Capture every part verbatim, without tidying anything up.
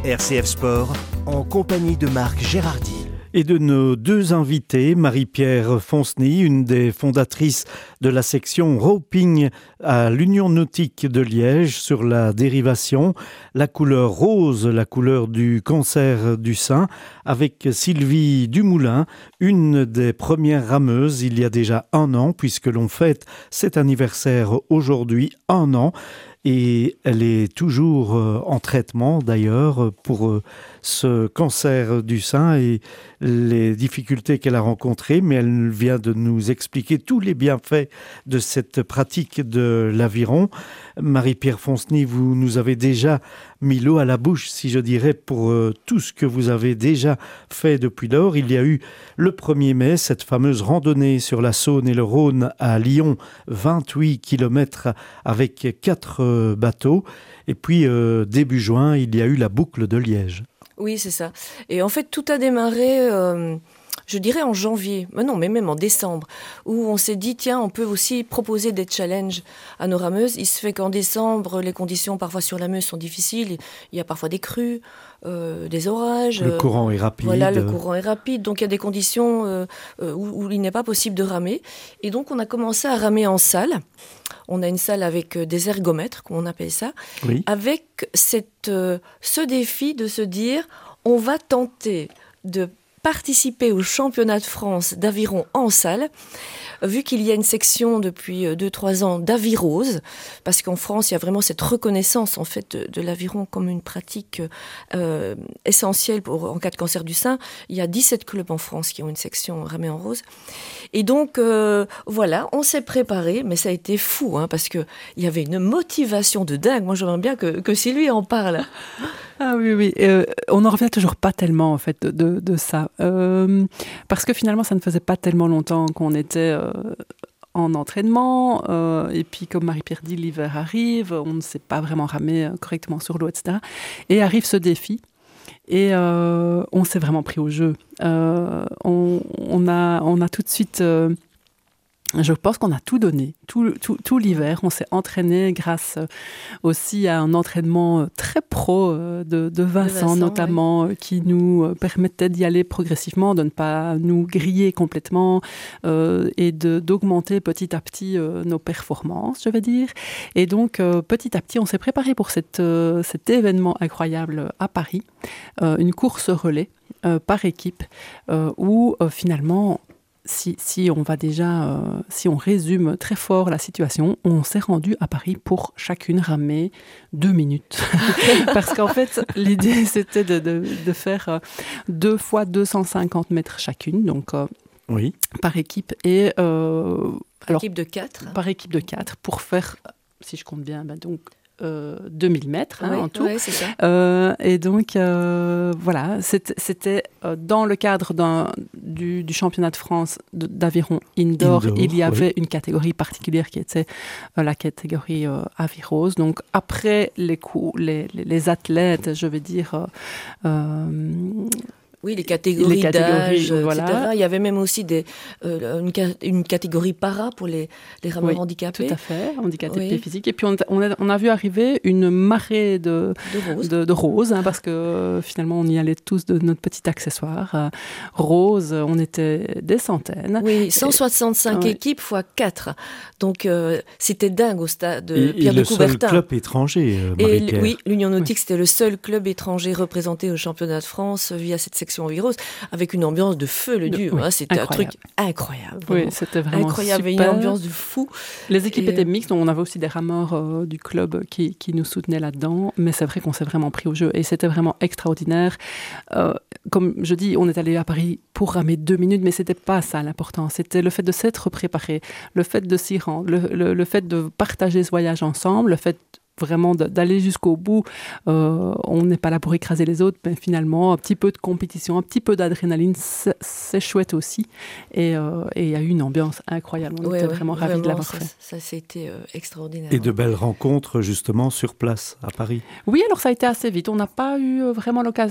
R C F Sport, en compagnie de Marc Gérardi. Et de nos deux invités, Marie-Pierre Fonceney, une des fondatrices de la section roping à l'Union nautique de Liège sur la dérivation, la couleur rose, la couleur du cancer du sein, avec Sylvie Dumoulin, une des premières rameuses il y a déjà un an, puisque l'on fête cet anniversaire aujourd'hui, un an. Et elle est toujours en traitement d'ailleurs pour ce cancer du sein et les difficultés qu'elle a rencontrées, mais elle vient de nous expliquer tous les bienfaits de cette pratique de l'aviron. Marie-Pierre Fonceney, vous nous avez déjà mis l'eau à la bouche, si je dirais, pour tout ce que vous avez déjà fait depuis lors. Il y a eu le premier mai, cette fameuse randonnée sur la Saône et le Rhône à Lyon, vingt-huit kilomètres avec quatre bateaux. Et puis, euh, début juin, il y a eu la boucle de Liège. Oui, c'est ça. Et en fait, tout a démarré, euh, je dirais en janvier, mais non, mais même en décembre, où on s'est dit, tiens, on peut aussi proposer des challenges à nos rameuses. Il se fait qu'en décembre, les conditions parfois sur la Meuse sont difficiles. Il y a parfois des crues, euh, des orages. Le courant est rapide. Voilà, le courant est rapide. Donc, il y a des conditions euh, où, où il n'est pas possible de ramer. Et donc, on a commencé à ramer en salle. On a une salle avec des ergomètres, comme on appelle ça, oui. avec cette, euh, ce défi de se dire, on va tenter de participer au championnat de France d'aviron en salle, vu qu'il y a une section depuis deux trois ans d'avirose, parce qu'en France, il y a vraiment cette reconnaissance en fait, de, de l'aviron comme une pratique euh, essentielle pour, en cas de cancer du sein. Il y a dix-sept clubs en France qui ont une section ramée en rose. Et donc, euh, voilà, on s'est préparé, mais ça a été fou, hein, parce qu'il y avait une motivation de dingue. Moi, j'aimerais bien que, que Sylvie en parle. Ah oui, oui. Euh, on n'en revient toujours pas tellement, en fait, de, de, de ça. Euh, parce que finalement, ça ne faisait pas tellement longtemps qu'on était euh, en entraînement. Euh, et puis, comme Marie-Pierre dit, l'hiver arrive. On ne sait pas vraiment ramer correctement sur l'eau, et cetera. Et arrive ce défi. Et euh, on s'est vraiment pris au jeu. Euh, on, on, a, on a tout de suite... Euh, Je pense qu'on a tout donné, tout, tout, tout l'hiver. On s'est entraîné grâce aussi à un entraînement très pro de, de Vincent, Vincent notamment, ouais. qui nous permettait d'y aller progressivement, de ne pas nous griller complètement euh, et de, d'augmenter petit à petit euh, nos performances, je vais dire. Et donc, euh, petit à petit, on s'est préparé pour cette, euh, cet événement incroyable à Paris, euh, une course relais euh, par équipe euh, où euh, finalement... Si, si on va déjà, euh, si on résume très fort la situation, on s'est rendu à Paris pour chacune ramer deux minutes. Parce qu'en fait, l'idée, c'était de, de, de faire deux fois deux cent cinquante mètres chacune, donc euh, oui. par équipe. Et, euh, par alors, équipe de quatre. Par équipe de quatre, pour faire, si je compte bien, ben donc... Euh, deux mille mètres hein, oui, en tout. Oui, c'est ça. Euh, et donc, euh, voilà, c'était, c'était euh, dans le cadre d'un, du, du championnat de France de, d'aviron indoor. indoor il y avait oui. une catégorie particulière qui était euh, la catégorie euh, avirose. Donc, après les, coups, les, les, les athlètes, je vais dire... Euh, euh, Oui, les catégories, les catégories d'âge, voilà. et cetera. Il y avait même aussi des, euh, une, une catégorie para pour les, les rameurs oui, handicapés. Tout à fait, handicapés oui. physiques. Et puis, on, on, a, on a vu arriver une marée de, de roses, de, de roses hein, parce que euh, finalement, on y allait tous de notre petit accessoire. Euh, rose, on était des centaines. Oui, cent soixante-cinq et, équipes fois quatre. Donc, euh, c'était dingue au stade de et, Pierre et de Coubertin. Le seul club étranger, euh, Marie-Pierre. Et, oui, l'Union nautique, oui. c'était le seul club étranger représenté au championnat de France via cette section avirose, avec une ambiance de feu le dieu. Oui, hein, c'était incroyable. un truc incroyable. Vraiment. Oui, c'était vraiment incroyable. super. Et une ambiance de fou. Les équipes et... étaient mixtes, on avait aussi des rameurs euh, du club qui, qui nous soutenaient là-dedans, mais c'est vrai qu'on s'est vraiment pris au jeu et c'était vraiment extraordinaire. Euh, comme je dis, on est allé à Paris pour ramer deux minutes, mais c'était pas ça l'important. C'était le fait de s'être préparé, le fait de s'y rendre, le, le, le fait de partager ce voyage ensemble, le fait vraiment d'aller jusqu'au bout. Euh, on n'est pas là pour écraser les autres, mais finalement, un petit peu de compétition, un petit peu d'adrénaline, c'est, c'est chouette aussi. Et euh, il y a eu une ambiance incroyable. On ouais, était ouais, vraiment ravis vraiment, de l'avoir ça, fait. Ça, c'était euh, extraordinaire. Et de belles rencontres, justement, sur place, à Paris. Oui, alors ça a été assez vite. On n'a pas eu vraiment l'occasion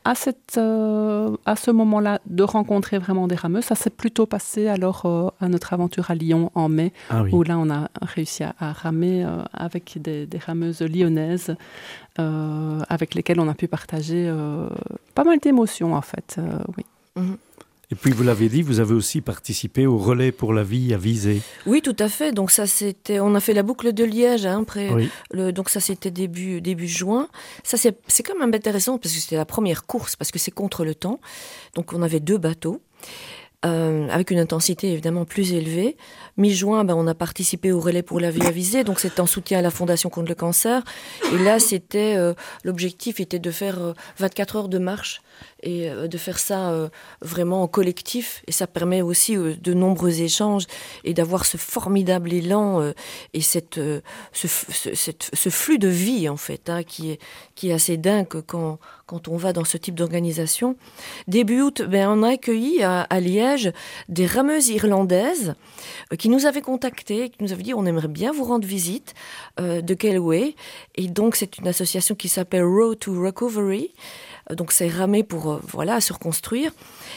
à, cette, euh, à ce moment-là, de rencontrer vraiment des rameuses. Ça s'est plutôt passé alors euh, à notre aventure à Lyon en mai, ah oui. où là, on a réussi à, à ramer euh, avec des, des rameuses lyonnaises euh, avec lesquelles on a pu partager euh, pas mal d'émotions, en fait. Euh, oui. Mm-hmm. Et puis, vous l'avez dit, vous avez aussi participé au relais pour la vie à Visé. Oui, tout à fait. Donc ça, c'était, on a fait la boucle de Liège. Hein, après, oui. le, donc ça, c'était début, début juin. Ça, c'est, c'est quand même intéressant parce que c'était la première course, parce que c'est contre le temps. Donc on avait deux bateaux. Euh, avec une intensité évidemment plus élevée. Mi-juin, ben, on a participé au relais pour la vie à Visé, donc c'était en soutien à la Fondation contre le cancer. Et là, c'était euh, l'objectif était de faire euh, vingt-quatre heures de marche et euh, de faire ça euh, vraiment en collectif. Et ça permet aussi euh, de nombreux échanges et d'avoir ce formidable élan euh, et cette, euh, ce, ce, cette, ce flux de vie en fait, hein, qui est, qui est assez dingue quand, quand on va dans ce type d'organisation. Début août, ben, on a accueilli à, à Liège des rameuses irlandaises euh, qui nous avaient contactés, qui nous avaient dit on aimerait bien vous rendre visite euh, de Galway. Et donc c'est une association qui s'appelle Road to Recovery. Euh, donc c'est ramer pour euh, voilà, se reconstruire.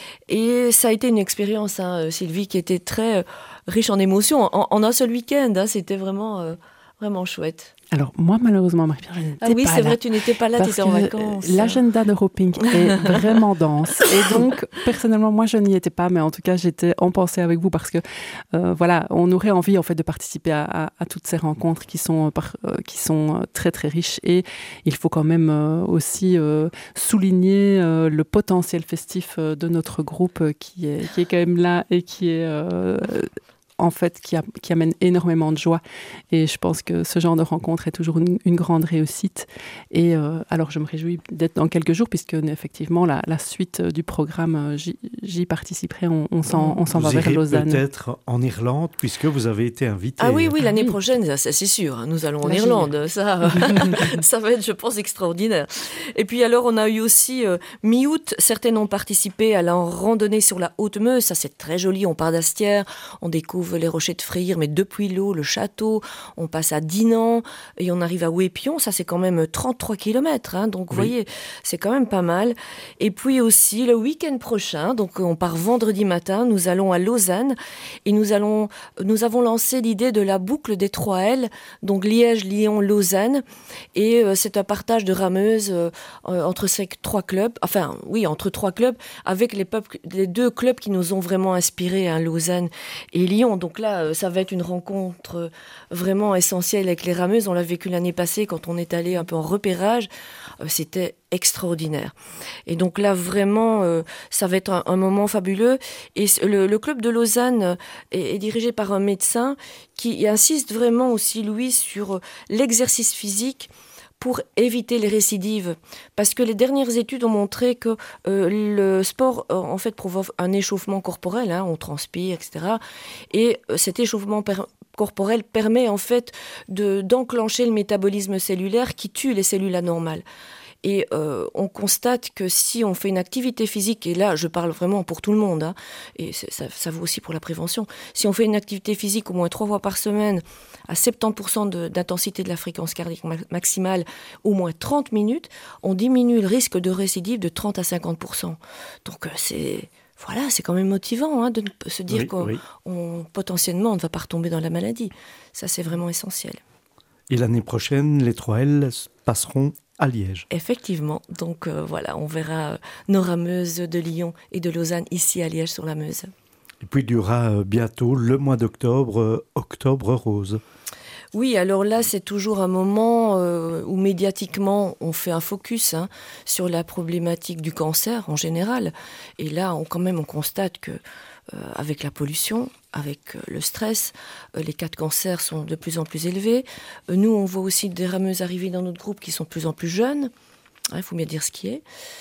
Et ça a été une expérience, hein, Sylvie, qui était très euh, riche en émotions. En, en un seul week-end, hein, c'était vraiment, euh, vraiment chouette. Alors, moi, malheureusement, Marie-Pierre, je n'étais ah oui, pas c'est là. vrai, tu n'étais pas là, tu étais en vacances. L'agenda de Roping est vraiment dense. Et donc, personnellement, moi, je n'y étais pas, mais en tout cas, j'étais en pensée avec vous parce que, euh, voilà, on aurait envie, en fait, de participer à, à, à toutes ces rencontres qui sont, euh, qui sont très, très riches. Et il faut quand même euh, aussi euh, souligner euh, le potentiel festif euh, de notre groupe euh, qui est, qui est quand même là et qui est... Euh, en fait, qui, a, qui amène énormément de joie. Et je pense que ce genre de rencontre est toujours une, une grande réussite. Et euh, alors, je me réjouis d'être dans quelques jours, puisque effectivement, la, la suite du programme, j'y, j'y participerai. On, on s'en, on s'en va vers Lausanne. Peut-être en Irlande, puisque vous avez été invité. Ah oui, oui, l'année ah oui. prochaine, ça, c'est sûr. Nous allons en Imagine. Irlande. Ça, ça va être, je pense, extraordinaire. Et puis alors, on a eu aussi, euh, mi-août, certaines ont participé à la randonnée sur la Haute-Meuse. Ça, c'est très joli. On part d'Astières, on découvre les rochers de Freyre, mais depuis l'eau, le château, on passe à Dinan et on arrive à Ouépion, ça c'est quand même trente-trois kilomètres, hein, donc oui. Vous voyez, c'est quand même pas mal. Et puis aussi le week-end prochain, donc on part vendredi matin, nous allons à Lausanne et nous, allons, nous avons lancé l'idée de la boucle des trois L, donc Liège, Lyon, Lausanne, et euh, c'est un partage de rameuses euh, entre ces trois clubs, enfin oui, entre trois clubs, avec les, peuples, les deux clubs qui nous ont vraiment inspirés, hein, Lausanne et Lyon. Donc là, ça va être une rencontre vraiment essentielle avec les rameuses. On l'a vécu l'année passée quand on est allé un peu en repérage. C'était extraordinaire. Et donc là, vraiment, ça va être un, un moment fabuleux. Et le, le club de Lausanne est, est dirigé par un médecin qui insiste vraiment aussi, Louis, sur l'exercice physique pour éviter les récidives. Parce que les dernières études ont montré que euh, le sport, euh, en fait, provoque un échauffement corporel, hein, on transpire, et cetera. Et euh, cet échauffement per- corporel permet, en fait, de, d'enclencher le métabolisme cellulaire qui tue les cellules anormales. Et euh, on constate que si on fait une activité physique, et là je parle vraiment pour tout le monde, hein, et ça, ça vaut aussi pour la prévention, si on fait une activité physique au moins trois fois par semaine, à soixante-dix pour cent de, d'intensité de la fréquence cardiaque maximale, au moins trente minutes, on diminue le risque de récidive de trente à cinquante pour cent. Donc euh, c'est... Voilà, c'est quand même motivant, hein, de se dire oui, qu'on oui. on, potentiellement on ne va pas retomber dans la maladie. Ça c'est vraiment essentiel. Et l'année prochaine, les trois L passeront à Liège. Effectivement, donc euh, voilà, on verra euh, nos rameuses de Lyon et de Lausanne ici à Liège sur la Meuse. Et puis il y aura euh, bientôt le mois d'octobre, euh, Octobre Rose. Oui, alors là, c'est toujours un moment euh, où médiatiquement, on fait un focus hein, sur la problématique du cancer en général. Et là, on, quand même, on constate que euh, avec la pollution, avec euh, le stress, euh, les cas de cancer sont de plus en plus élevés. Euh, nous, on voit aussi des rameuses arriver dans notre groupe qui sont de plus en plus jeunes. Il hein, faut bien dire ce qui est.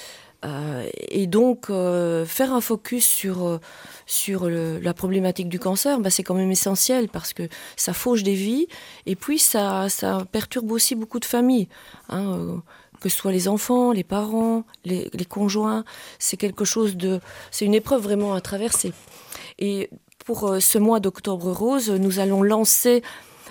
Euh, et donc, euh, faire un focus sur, euh, sur le, la problématique du cancer, bah, c'est quand même essentiel parce que ça fauche des vies et puis ça, ça perturbe aussi beaucoup de familles. Hein, euh, que ce soit les enfants, les parents, les, les conjoints, c'est quelque chose de... C'est une épreuve vraiment à traverser. Et pour euh, ce mois d'Octobre Rose, nous allons lancer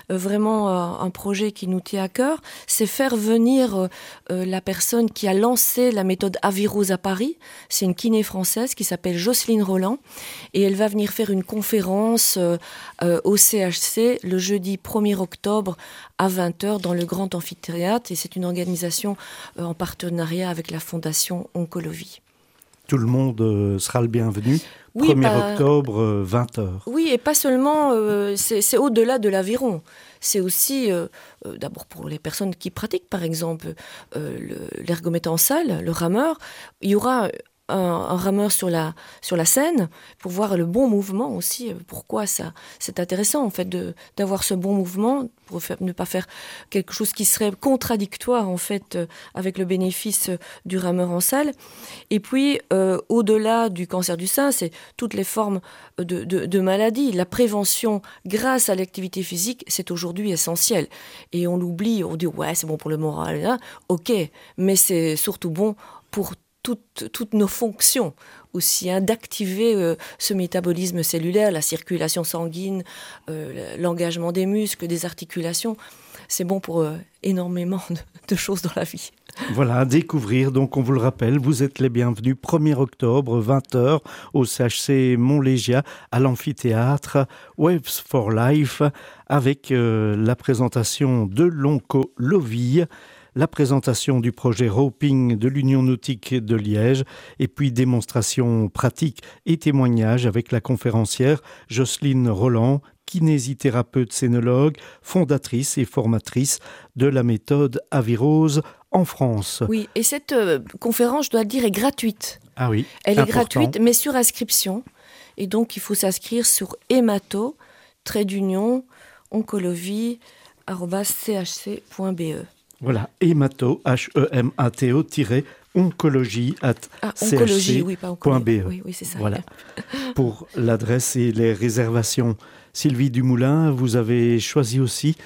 euh, vraiment euh, un projet qui nous tient à cœur, c'est faire venir euh, euh, la personne qui a lancé la méthode Avirose à Paris. C'est une kiné française qui s'appelle Jocelyne Roland et elle va venir faire une conférence euh, euh, au C H C le jeudi premier octobre à vingt heures dans le Grand Amphithéâtre et c'est une organisation euh, en partenariat avec la Fondation Oncolovie. Tout le monde euh, sera le bienvenu. Oui, premier bah, octobre, euh, vingt heures. Oui, et pas seulement, euh, c'est, c'est au-delà de l'aviron. C'est aussi, euh, euh, d'abord pour les personnes qui pratiquent, par exemple, euh, le, l'ergomètre en salle, le rameur, il y aura un, un rameur sur la, sur la scène pour voir le bon mouvement aussi. Pourquoi ça, c'est intéressant, en fait, de, d'avoir ce bon mouvement pour faire, ne pas faire quelque chose qui serait contradictoire, en fait, euh, avec le bénéfice du rameur en salle. Et puis, euh, au-delà du cancer du sein, c'est toutes les formes de, de, de maladies. La prévention grâce à l'activité physique, c'est aujourd'hui essentiel. Et on l'oublie, on dit, ouais, c'est bon pour le moral, hein. Ok, mais c'est surtout bon pour toutes, toutes nos fonctions aussi, hein, d'activer euh, ce métabolisme cellulaire, la circulation sanguine, euh, l'engagement des muscles, des articulations. C'est bon pour euh, énormément de, de choses dans la vie. Voilà, à découvrir, donc on vous le rappelle, vous êtes les bienvenus, premier octobre, vingt heures, au C H C Montlégia, à l'amphithéâtre Waves for Life, avec euh, la présentation de l'Oncolovie, la présentation du projet Roping de l'Union Nautique de Liège, et puis démonstration pratique et témoignage avec la conférencière Jocelyne Roland, kinésithérapeute scénologue, fondatrice et formatrice de la méthode Avirose en France. Oui, et cette euh, conférence, je dois le dire, est gratuite. Ah oui, Elle important. est gratuite, mais sur inscription. Et donc, il faut s'inscrire sur hémato, trait d'union, oncolovie, arobase c h c point b e. Voilà, hémato, H E M A T O, oncologie, at ah, c h c point b e. Oui, oui, c'est ça. Voilà, pour l'adresse et les réservations. Sylvie Dumoulin, vous avez choisi aussi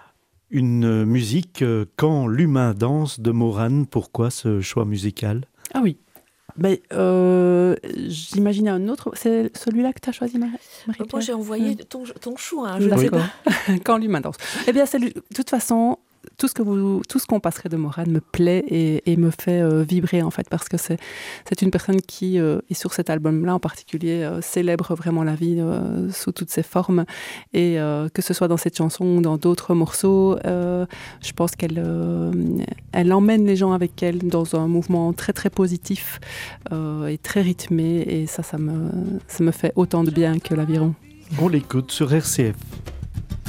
une musique euh, « Quand l'humain danse » de Morane. Pourquoi ce choix musical ? Ah oui. Ben, euh, j'imaginais un autre. C'est celui-là que tu as choisi, Marie Marie-Pierre ? Moi, j'ai envoyé mmh. ton, ton choix. Hein, je D'accord. sais pas. Quand l'humain danse. Eh bien, c'est, de toute façon, tout ce, que vous, tout ce qu'on passerait de Morane me plaît et, et me fait euh, vibrer, en fait, parce que c'est, c'est une personne qui, euh, et sur cet album-là en particulier, euh, célèbre vraiment la vie euh, sous toutes ses formes. Et euh, que ce soit dans cette chanson ou dans d'autres morceaux, euh, je pense qu'elle euh, elle emmène les gens avec elle dans un mouvement très, très positif euh, et très rythmé. Et ça, ça me, ça me fait autant de bien que l'aviron. On l'écoute sur R C F.